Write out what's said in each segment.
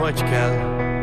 hogy kell,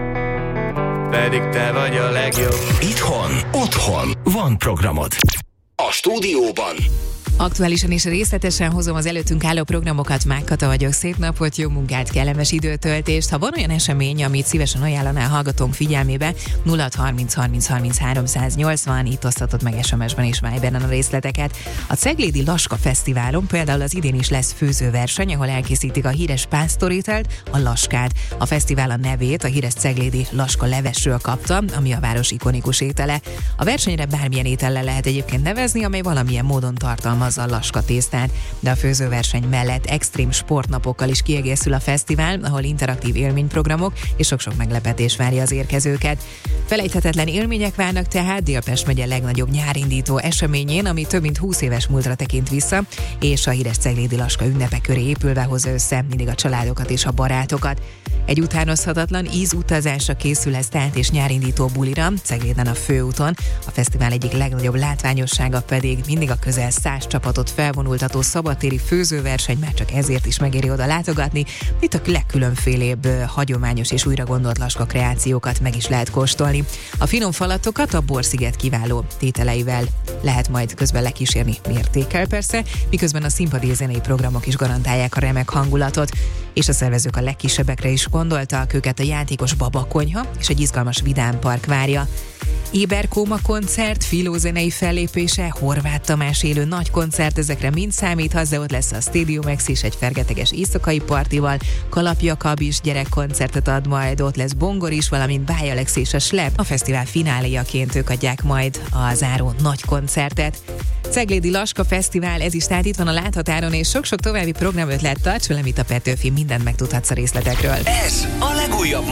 pedig te vagy a legjobb. Itthon, otthon van programod. A stúdióban aktuálisan és részletesen hozom az előttünk álló programokat. Mák Kata vagyok, szép napot, jó munkát, kellemes időtöltést. Ha van olyan esemény, amit szívesen ajánlanál hallgatónk figyelmébe, 0630 30 30 380, itt osztatod meg SMS-ben és Viberen a részleteket. A Ceglédi Laska Fesztiválon például az idén is lesz főzőverseny, ahol elkészítik a híres pásztorételt, a laskát. A fesztivál a nevét a híres ceglédi laska levesről kapta, ami a város ikonikus étele. A versenyre bármilyen étellel lehet egyébként nevezni, amely valamilyen módon tartalmaz a laska tésztát, de a főzőverseny mellett extrém sportnapokkal is kiegészül a fesztivál, ahol interaktív élményprogramok és sok-sok meglepetés várja az érkezőket. Felejthetetlen élmények várnak tehát Dél-Pest megye legnagyobb nyárindító eseményén, ami több mint 20 éves múltra tekint vissza, és a híres ceglédi laska ünnepe köré épülve hozza össze mindig a családokat és a barátokat. Egy utánozhatatlan ízutazásra készül ez tehát és nyárindító bulira, Cegléden a főúton. A fesztivál egyik legnagyobb látványossága pedig mindig a közel 100 csapatot felvonultató szabadtéri főzőverseny, már csak ezért is megéri oda látogatni. Itt a legkülönfélébb hagyományos és újra gondolt laska kreációkat meg is lehet kóstolni. A finom falatokat a Borsziget kiváló tételeivel lehet majd közben lekísérni, mértékkel persze, miközben a színpadi zenei programok is garantálják a remek hangulatot. És a szervezők a legkisebbekre is gondoltak, őket a játékos babakonyha és egy izgalmas vidámpark várja. Éberkóma koncert, filózenei fellépése, Horváth Tamás élő nagy koncert, ezekre mind számíthatsz, de ott lesz a Stadium X is egy fergeteges éjszakai partival, Kalap Jakab is gyerekkoncertet ad majd, ott lesz Bongor is, valamint Báj Alex és a Slep. A fesztivál fináléjaként ők adják majd a záró nagy koncertet. Ceglédi Laska Fesztivál, ez is tehát itt van a láthatáron, és sok-sok további programötlet, tarts velem itt a Petőfi, mindent megtudhatsz a részletekről. ez a legújabb